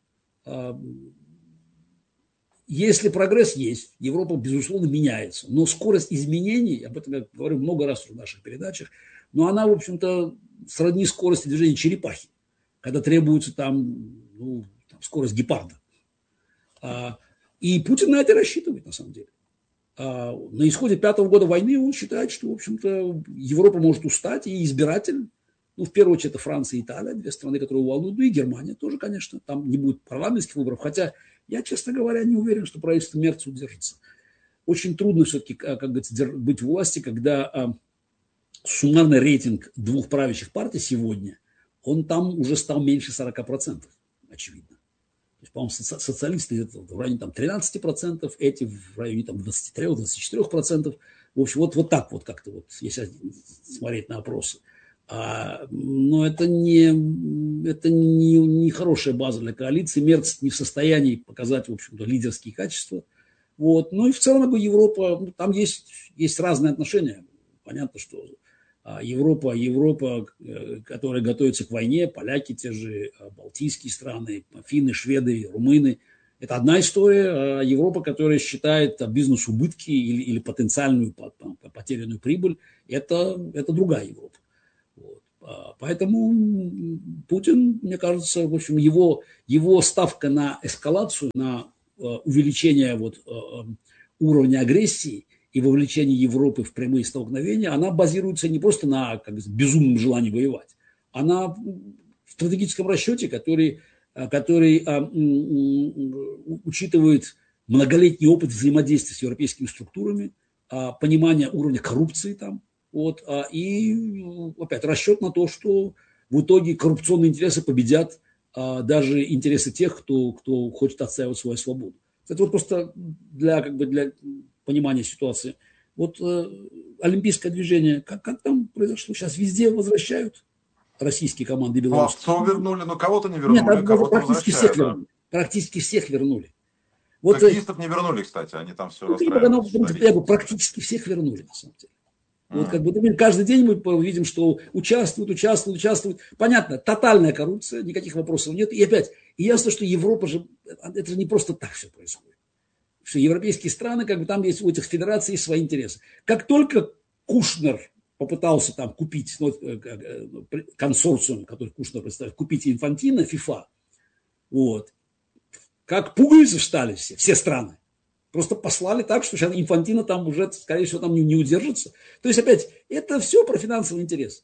А, если прогресс есть, Европа, безусловно, меняется. Но скорость изменений, об этом я говорю много раз в наших передачах, но она, в общем-то, сродни скорости движения черепахи, когда требуется там, ну, там скорость гепарда. А, и Путин на это рассчитывает, на самом деле. А, на исходе пятого года войны он считает, что, в общем-то, Европа может устать, и избиратель, ну, в первую очередь, это Франция и Италия, две страны, которые волнуют, ну и Германия тоже, конечно, там не будет парламентских выборов, хотя я, честно говоря, не уверен, что правительство Мерца удержится. Очень трудно все-таки, как говорится, быть в власти, когда а, суммарный рейтинг двух правящих партий сегодня, он там уже стал меньше сорока процентов, очевидно. То есть, по-моему, соци- социалисты это в районе там, тринадцати процентов, эти в районе там, двадцати трёх - двадцати четырёх процентов. В общем, вот, вот так вот как-то, вот, если смотреть на опросы. А, но это не, это не, не хорошая база для коалиции. Мерц не в состоянии показать, в общем-то, лидерские качества. Вот. Ну и в целом Европа, ну, там есть, есть разные отношения. Понятно, что Европа, Европа, которая готовится к войне, поляки, те же балтийские страны, финны, шведы, румыны, Это одна история. А Европа, которая считает бизнес-убытки или, или потенциальную потерянную прибыль, это, это другая Европа. Вот. Поэтому Путин, мне кажется, в общем, его, его ставка на эскалацию, на увеличение вот, уровня агрессии и вовлечение Европы в прямые столкновения, она базируется не просто на как, безумном желании воевать, а на стратегическом расчете, который, который учитывает многолетний опыт взаимодействия с европейскими структурами, понимание уровня коррупции там, вот, и опять расчет на то, что в итоге коррупционные интересы победят даже интересы тех, кто, кто хочет отстаивать свою свободу. Это вот просто для, как бы для понимания ситуации. Вот э, олимпийское движение, как, как там произошло? Сейчас везде возвращают российские команды белорусские. Пловцов вернули, но кого-то не вернули, Нет, кого-то практически всех да. вернули. Практически всех вернули. Вот, хоккеистов не вернули, кстати, они там все ну, расстраивались. Ну, я говорю, практически всех вернули, на самом деле. Вот как бы каждый день мы видим, что участвуют, участвуют, участвуют. Понятно, тотальная коррупция, никаких вопросов нет. И опять, и ясно, что Европа же, это же не просто так все происходит. Что европейские страны, как бы там есть у этих федераций есть свои интересы. Как только Кушнер попытался там купить, ну, консорциум, который Кушнер представляет, купить Инфантино, ФИФА, вот, как пуговицы встали все, все страны. Просто послали так, что сейчас Инфантино там уже, скорее всего, там не, не удержится. То есть, опять, это все про финансовый интерес.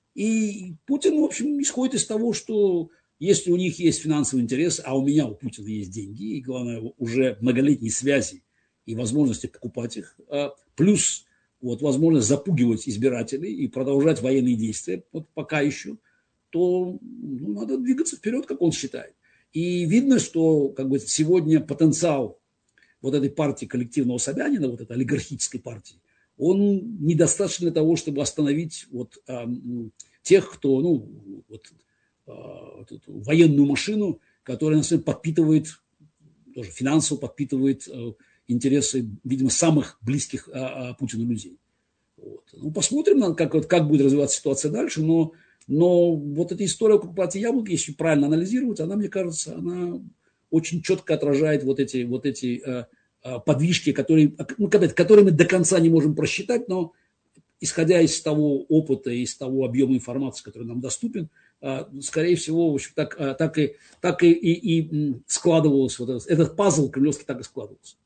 И Путин, в общем, исходит из того, что если у них есть финансовый интерес, а у меня, у Путина есть деньги, и, главное, уже многолетние связи и возможности покупать их, плюс вот, возможность запугивать избирателей и продолжать военные действия, вот пока еще, то ну, надо двигаться вперед, как он считает. И видно, что как бы, сегодня потенциал вот этой партии коллективного Собянина, вот этой олигархической партии, он недостаточно для того, чтобы остановить вот, э, тех, кто, ну, вот, э, вот эту военную машину, которая, на самом деле, подпитывает, тоже финансово подпитывает э, интересы, видимо, самых близких э, Путину людей. Вот. Ну, посмотрим, как, вот, как будет развиваться ситуация дальше, но, но вот эта история оккупации Яблоки, если правильно анализировать, она, мне кажется, она очень четко отражает вот эти, вот эти э, э, подвижки, которые, ну, которые мы до конца не можем просчитать, но исходя из того опыта, из того объема информации, который нам доступен, э, скорее всего, в общем, так, э, так, и, так и, и, и складывался, вот этот, этот пазл кремлевский так и складывался.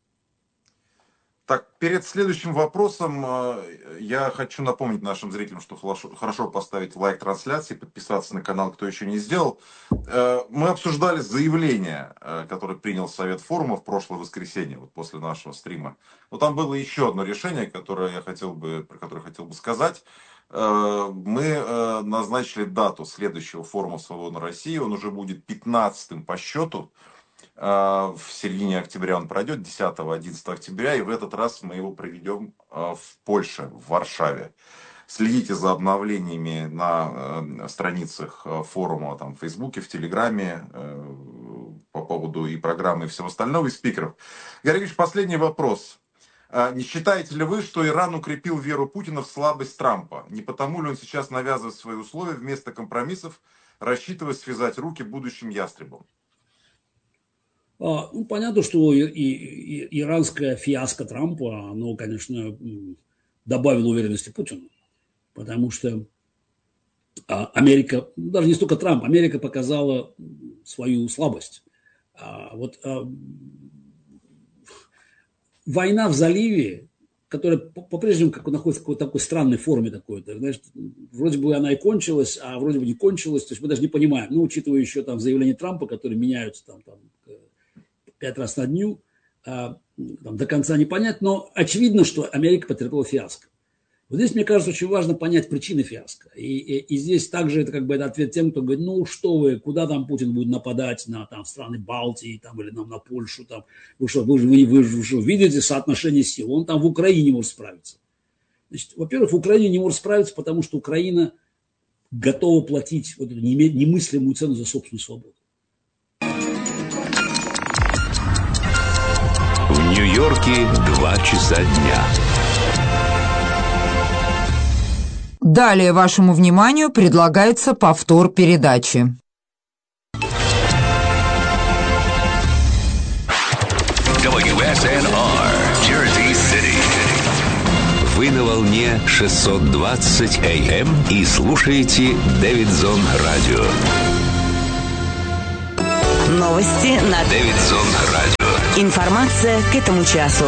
Так, перед следующим вопросом я хочу напомнить нашим зрителям, что хорошо поставить лайк трансляции, подписаться на канал, кто еще не сделал. Мы обсуждали заявление, которое принял Совет форума в прошлое воскресенье, вот после нашего стрима. Но там было еще одно решение, которое я хотел бы, про которое хотел бы сказать. Мы назначили дату следующего форума «Свободной России». Он уже будет пятнадцатым по счету. В середине октября он пройдет, десятого-одиннадцатого октября, и в этот раз мы его проведем в Польше, в Варшаве. Следите за обновлениями на страницах форума там, в Фейсбуке, в Телеграме по поводу и программы, и всего остального, и спикеров. Игорь Ильич, последний вопрос. Не считаете ли вы, что Иран укрепил веру Путина в слабость Трампа? Не потому ли он сейчас навязывает свои условия вместо компромиссов, рассчитывая связать руки будущим ястребам? Ну, понятно, что и, и, и иранская фиаско Трампа, оно, конечно, добавило уверенности Путину, потому что Америка, даже не столько Трамп, Америка показала свою слабость. А вот а, война в заливе, которая по-прежнему как находится в какой-то такой странной форме, такой, знаешь, вроде бы она и кончилась, а вроде бы не кончилась, то есть мы даже не понимаем, ну, учитывая еще там заявления Трампа, которые меняются там, там пять раз на дню, а, там, до конца не понять, но очевидно, что Америка потерпела фиаско. Вот здесь, мне кажется, очень важно понять причины фиаско. И, и, и здесь также это как бы это ответ тем, кто говорит, ну что вы, куда там Путин будет нападать на там, страны Балтии там, или там, на Польшу, там, вы что, вы, вы, вы, вы что, видите соотношение сил, он там в Украине не может справиться. Значит, во-первых, в Украине не может справиться, потому что Украина готова платить вот эту немыслимую цену за собственную свободу. В Нью-Йорке два часа дня. Далее вашему вниманию предлагается повтор передачи. эс эн ар, Jersey City. Вы на волне шестьсот двадцать эй эм и слушаете Дэвидсон Радио. Новости на Дэвидсон Радио. Информация к этому часу.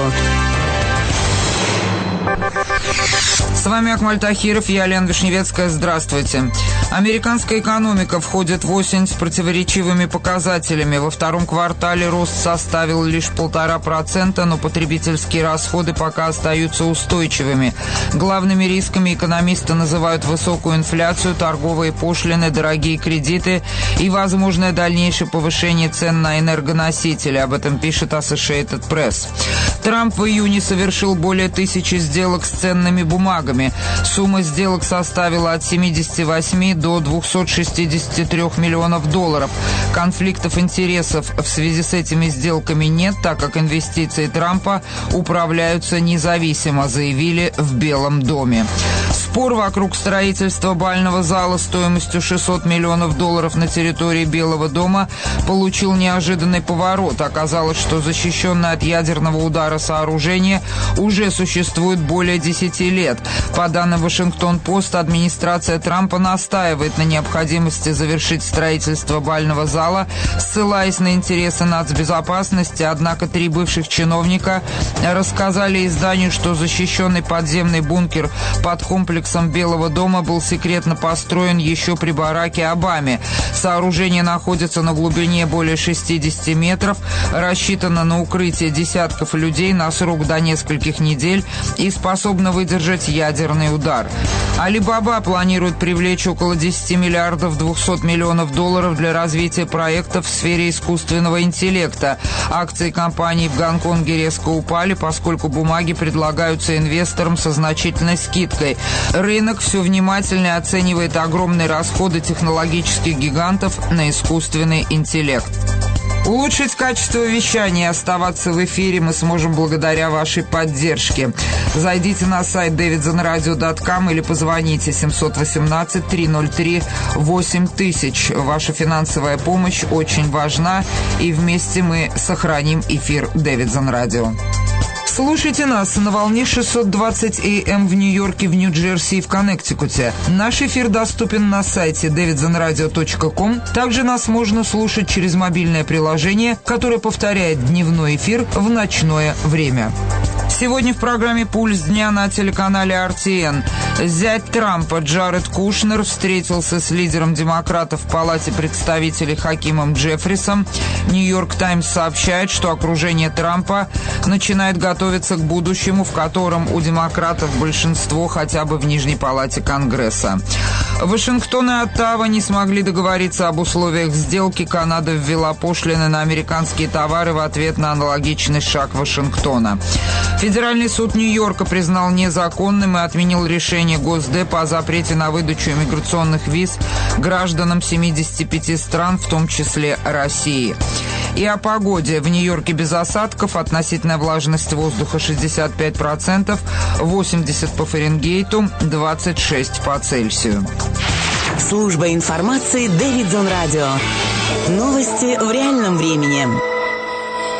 С вами Акмаль Тахиров, я Лена Вишневецкая. Здравствуйте. Американская экономика входит в осень с противоречивыми показателями. Во втором квартале рост составил лишь полтора процента, но потребительские расходы пока остаются устойчивыми. Главными рисками экономисты называют высокую инфляцию, торговые пошлины, дорогие кредиты и возможное дальнейшее повышение цен на энергоносители. Об этом пишет Associated Press. Трамп в июне совершил более тысячи сделок с ценными бумагами. Сумма сделок составила от семидесяти восьми до двухсот шестидесяти трёх миллионов долларов. Конфликтов интересов в связи с этими сделками нет, так как инвестиции Трампа управляются независимо, заявили в Белом доме. Спор вокруг строительства бального зала стоимостью шестьсот миллионов долларов на территории Белого дома получил неожиданный поворот. Оказалось, что защищенное от ядерного удара сооружение уже существует более десяти лет. По данным Вашингтон-Пост, администрация Трампа настаивает на необходимости завершить строительство бального зала, ссылаясь на интересы нацбезопасности, однако три бывших чиновника рассказали изданию, что защищенный подземный бункер под комплексом Белого дома был секретно построен еще при Бараке Обаме. Сооружение находится на глубине более шестидесяти метров, рассчитано на укрытие десятков людей на срок до нескольких недель и способно выдержать ядерный удар. Алибаба планирует привлечь около десяти миллиардов двухсот миллионов долларов для развития проектов в сфере искусственного интеллекта. Акции компании в Гонконге резко упали, поскольку бумаги предлагаются инвесторам со значительной скидкой. Рынок все внимательнее оценивает огромные расходы технологических гигантов на искусственный интеллект. Улучшить качество вещания и оставаться в эфире мы сможем благодаря вашей поддержке. Зайдите на сайт дэвидсон радио точка ком или позвоните семьсот восемнадцать триста три восемь тысяч. Ваша финансовая помощь очень важна, и вместе мы сохраним эфир Дэвидсон Радио. Слушайте нас на волне шестьсот двадцать эй эм в Нью-Йорке, в Нью-Джерси и в Коннектикуте. Наш эфир доступен на сайте дэвидсон радио точка ком. Также нас можно слушать через мобильное приложение, которое повторяет дневной эфир в ночное время. Сегодня в программе «Пульс дня» на телеканале ар ти эн. Зять Трампа Джаред Кушнер встретился с лидером демократов в Палате представителей Хакимом Джеффрисом. «Нью-Йорк Таймс» сообщает, что окружение Трампа начинает готовиться к будущему, в котором у демократов большинство хотя бы в Нижней Палате Конгресса. Вашингтон и Оттава не смогли договориться об условиях сделки. Канада ввела пошлины на американские товары в ответ на аналогичный шаг Вашингтона. Федеральный суд Нью-Йорка признал незаконным и отменил решение Госдепа о запрете на выдачу иммиграционных виз гражданам семидесяти пяти стран, в том числе России. И о погоде. В Нью-Йорке без осадков, относительная влажность воздуха шестьдесят пять процентов, восемьдесят по Фаренгейту, двадцать шесть по Цельсию. Служба информации Дэвидсон Радио. Новости в реальном времени.